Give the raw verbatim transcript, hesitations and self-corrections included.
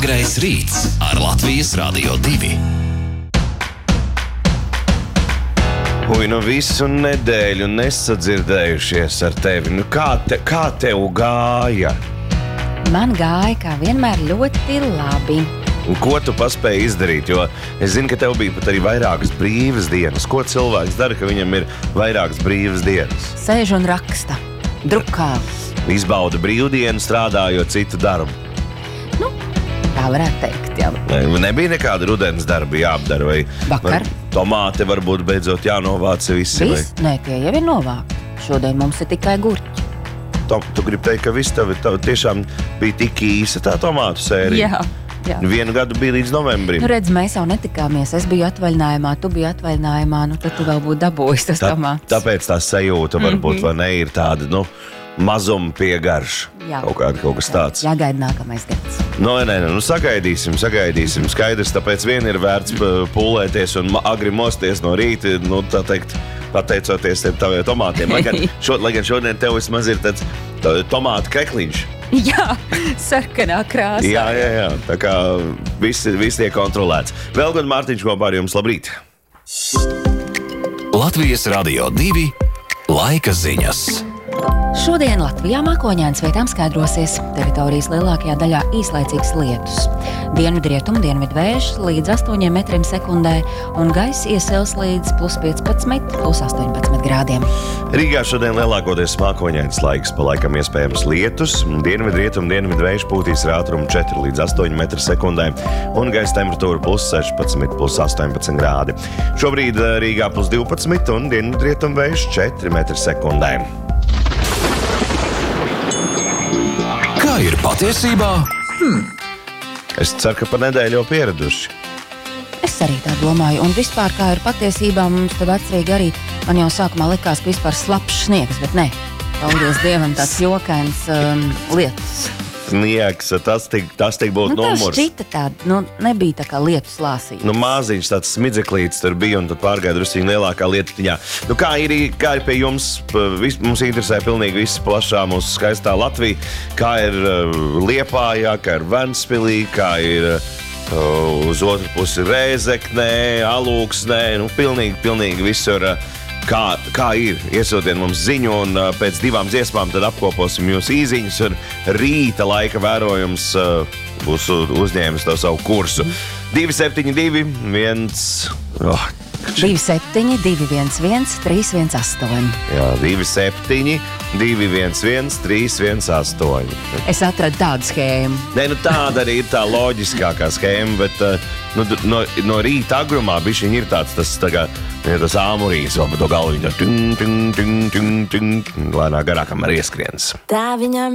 Agrais rīts ar Latvijas Radio divi. Ui, nu visu nedēļu nesadzirdējušies ar tevi. Nu kā, te, kā tev gāja? Man gāja, kā vienmēr, ļoti labi. Un ko tu paspēji izdarīt? Jo es zinu, ka tev bija pat arī vairākas brīvas dienas. Ko cilvēks dara, ka viņam ir vairākas brīvas dienas? Sēž un raksta. Drukā. Izbauda brīvdienu, strādājot citu darbu. Nu, tā varētu teikt, jā. Ne, nebija nekāda rudens darba jāapdara, vai, Vakar. vai tomāte varbūt beidzot jānovāca visi? Viss? Nē, tie jau ir novākti. Šodien mums ir tikai gurķi. Tom, tu gribi teikt, ka viss tev, tev tiešām bija tik īsa tā tomātu sērija? Jā. Jā. Vienu gadu bija līdz novembrim. Nu, redz, mēs jau netikāmies. Es biju atvaļinājumā, tu biji atvaļinājumā, nu tad tu vēl būtu dabūjis tas Tā, tomāts. tāpēc tā sajūta varbūt mm-hmm. vai ne ir tāda, nu, mazuma piegarša. Jā. Kaut, kāda, kaut kas tāds. Jāgaida nākamais gads. No, nē, nē, nu sagaidīsim, sagaidīsim. Skaidrs, tāpēc vien ir vērts pūlēties un agri mosties no rīta, nu, tā teikt, pateicoties taviem tomātiem. Lai gan, šo, lai gan šodien tev vismaz ir tāds tā, tomātu krekliņš. Jā, sarkanā krāsā. Jā, jā, jā. Tā kā viss, viss tiek kontrolēts. Vēl gan Mārtiņš kopā ar jums, labrīt! Latvijas Radio divi laika ziņas. Šodien Latvijā mākoņains vietām skaidrosies. Teritorijas lielākajā daļā īslaicīgs lietus. Dienvidrietumu dienvidu vējš līdz astoņiem metriem sekundē un gaiss iesils līdz plus piecpadsmit, plus astoņpadsmit grādiem. Rīgā šodien lielākoties mākoņains laiks, pa laikam iespējams lietus. Dienvidrietumu dienvidu vējš pūtīs ar ātrumu četri līdz astoņi metri sekundē un gaisa temperatūra plus sešpadsmit, plus astoņpadsmit grādi. Šobrīd Rīgā plus divpadsmit un dienvidrietumu vējš četri metri sekundē. Kā ir patiesībā? Hmm. Es ceru, ka pa nedēļu jau pieraduši. Es arī tā domāju, un vispār kā ir patiesībā, mums te vecrīgi arī, man jau sākumā likās, ka vispār slapš sniegs, bet ne. Paldies Dievam, tāds jokains um, lietus. Sniegs, tas tik, tas tik būtu nu, numurs. Tas šķita tāda, nu, nebija tā kā lietus lāsīts. Nu, māziņš tāds smidzeklīts tur bija un tad pārgāja drusciņ lielākā lietiņā. Nu, kā ir, kā ir pie jums? Vis, mums interesē pilnīgi viss plašā mūsu skaistā Latvija. Kā ir uh, Liepājā, kā ir Ventspilī, kā ir uh, uz otru pusi Rēzeknē, Alūksnē. Nu, pilnīgi, pilnīgi visur. Uh, Kā, kā ir, iesūtiet mums ziņu un uh, pēc divām dziesmām tad apkoposim jūsu īziņas un rīta laika vērojums uh, būs uzņēmis to savu kursu. divi septiņi divi viens Oh, divi septiņi divi viens viens trīs viens astoņi. jā, divi septiņi divi viens viens trīs viens astoņi. Es atradu tādu schēmu. Nē, nu tāda arī ir tā loģiskākā schēma, bet uh, nu, no, no rīta agrumā bišķiņ ir tāds, tas, tā kā, ja tas āmurīts, vēl pa to galviņu, ting, ting, ting, ting, ting, lēnā garā, kamēr ieskriens. Tā viņam